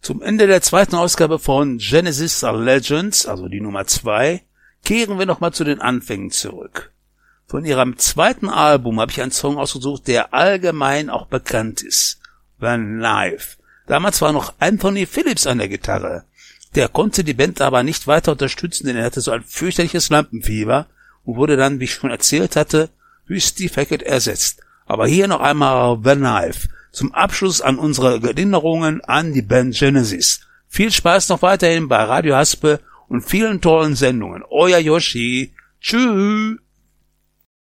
Zum Ende der zweiten Ausgabe von Genesis Legends, also die Nummer 2, kehren wir nochmal zu den Anfängen zurück. Von ihrem zweiten Album habe ich einen Song ausgesucht, der allgemein auch bekannt ist. The Knife. Damals war noch Anthony Phillips an der Gitarre. Der konnte die Band aber nicht weiter unterstützen, denn er hatte so ein fürchterliches Lampenfieber und wurde dann, wie ich schon erzählt hatte, durch Steve Hackett ersetzt. Aber hier noch einmal The Knife. Zum Abschluss an unsere Erinnerungen an die Band Genesis. Viel Spaß noch weiterhin bei Radio Haspe und vielen tollen Sendungen. Euer Yoshi. Tschüss.